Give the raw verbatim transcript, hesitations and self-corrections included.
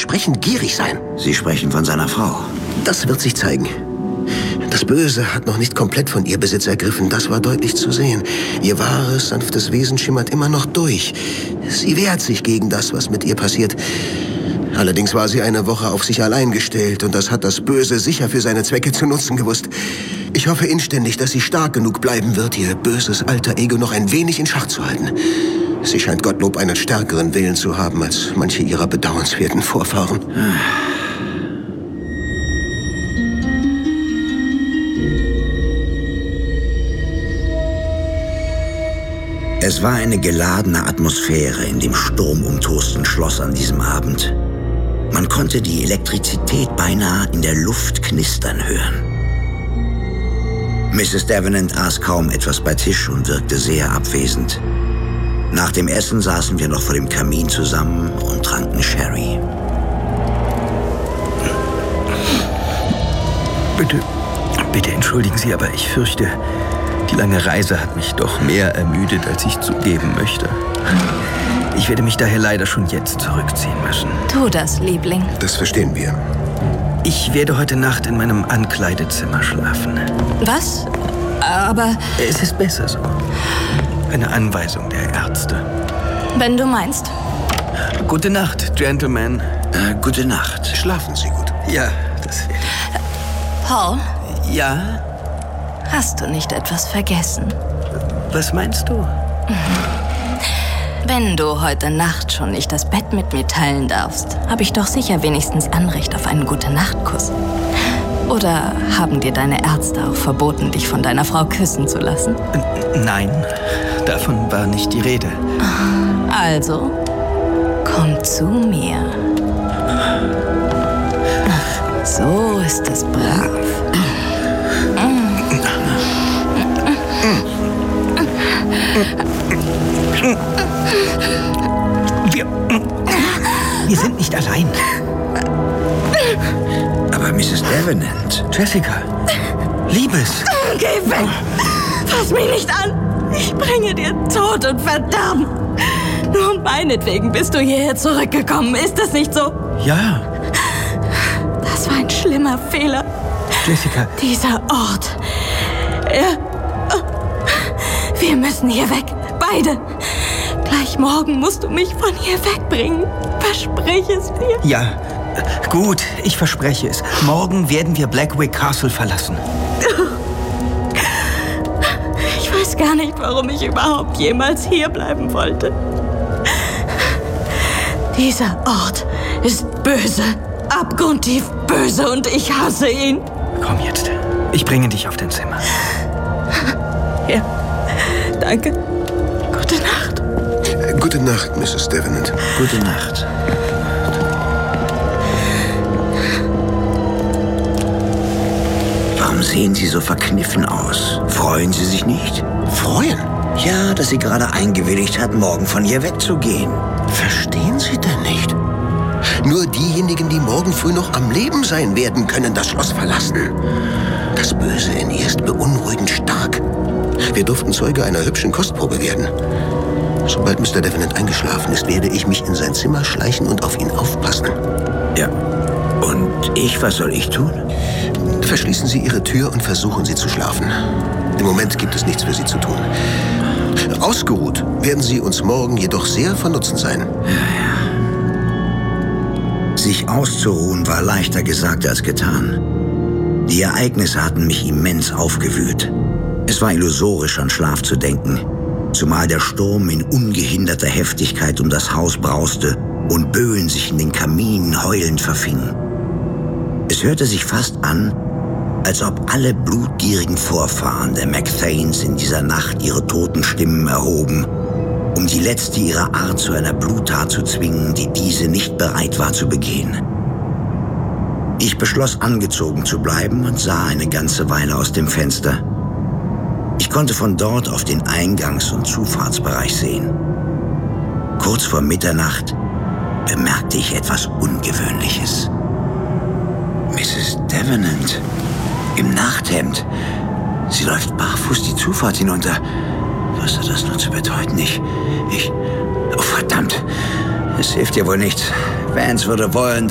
entsprechend gierig sein. Sie sprechen von seiner Frau. Das wird sich zeigen. Das Böse hat noch nicht komplett von ihr Besitz ergriffen, das war deutlich zu sehen. Ihr wahres, sanftes Wesen schimmert immer noch durch. Sie wehrt sich gegen das, was mit ihr passiert. Allerdings war sie eine Woche auf sich allein gestellt und das hat das Böse sicher für seine Zwecke zu nutzen gewusst. Ich hoffe inständig, dass sie stark genug bleiben wird, ihr böses alter Ego noch ein wenig in Schach zu halten. Sie scheint Gottlob einen stärkeren Willen zu haben als manche ihrer bedauernswerten Vorfahren. Es war eine geladene Atmosphäre in dem sturmumtosten Schloss an diesem Abend. Man konnte die Elektrizität beinahe in der Luft knistern hören. Misses Davenant aß kaum etwas bei Tisch und wirkte sehr abwesend. Nach dem Essen saßen wir noch vor dem Kamin zusammen und tranken Sherry. Bitte, bitte entschuldigen Sie, aber ich fürchte, die lange Reise hat mich doch mehr ermüdet, als ich zugeben möchte. Ich werde mich daher leider schon jetzt zurückziehen müssen. Tu das, Liebling. Das verstehen wir. Ich werde heute Nacht in meinem Ankleidezimmer schlafen. Was? Aber... Es ist besser so. Eine Anweisung der Ärzte. Wenn du meinst. Gute Nacht, Gentlemen. Äh, gute Nacht. Schlafen Sie gut. Ja, das will ich. Paul? Ja? Hast du nicht etwas vergessen? Was meinst du? Wenn du heute Nacht schon nicht das Bett mit mir teilen darfst, habe ich doch sicher wenigstens Anrecht auf einen Gute-Nacht-Kuss. Oder haben dir deine Ärzte auch verboten, dich von deiner Frau küssen zu lassen? Nein, davon war nicht die Rede. Also, komm zu mir. So ist es brav. Wir, wir sind nicht allein. Aber Misses Davenant... Jessica, Liebes. Geh weg! Fass mich nicht an! Ich bringe dir Tod und Verderben. Nur um meinetwegen bist du hierher zurückgekommen. Ist das nicht so? Ja. Das war ein schlimmer Fehler. Jessica. Dieser Ort. Er... Wir müssen hier weg. Beide. Gleich morgen musst du mich von hier wegbringen. Versprich es mir. Ja, gut, ich verspreche es. Morgen werden wir Blackwick Castle verlassen. Ich weiß gar nicht, warum ich überhaupt jemals hier bleiben wollte. Dieser Ort ist böse. Abgrundtief böse und ich hasse ihn. Komm jetzt. Ich bringe dich auf dein Zimmer. Ja, danke. Gute Nacht. Gute Nacht, Misses Davenant. Gute Nacht. Warum sehen Sie so verkniffen aus? Freuen Sie sich nicht? Freuen? Ja, dass sie gerade eingewilligt hat, morgen von hier wegzugehen. Verstehen Sie denn nicht? Nur diejenigen, die morgen früh noch am Leben sein werden, können das Schloss verlassen. Das Böse in ihr ist beunruhigend stark. Wir durften Zeuge einer hübschen Kostprobe werden. Sobald Mister Davenant eingeschlafen ist, werde ich mich in sein Zimmer schleichen und auf ihn aufpassen. Ja. Und ich, was soll ich tun? Verschließen Sie Ihre Tür und versuchen Sie zu schlafen. Im Moment gibt es nichts für Sie zu tun. Ausgeruht werden Sie uns morgen jedoch sehr von Nutzen sein. Ja, ja. Sich auszuruhen war leichter gesagt als getan. Die Ereignisse hatten mich immens aufgewühlt. Es war illusorisch, an Schlaf zu denken, zumal der Sturm in ungehinderter Heftigkeit um das Haus brauste und Böen sich in den Kaminen heulend verfingen. Es hörte sich fast an, als ob alle blutgierigen Vorfahren der McThanes in dieser Nacht ihre toten Stimmen erhoben, um die letzte ihrer Art zu einer Bluttat zu zwingen, die diese nicht bereit war zu begehen. Ich beschloss, angezogen zu bleiben und sah eine ganze Weile aus dem Fenster. Ich konnte von dort auf den Eingangs- und Zufahrtsbereich sehen. Kurz vor Mitternacht bemerkte ich etwas Ungewöhnliches. Misses Davenant im Nachthemd. Sie läuft barfuß die Zufahrt hinunter. Was hat das nur zu bedeuten? Ich... ich... Oh, verdammt. Es hilft ihr wohl nichts. Vance würde wollen,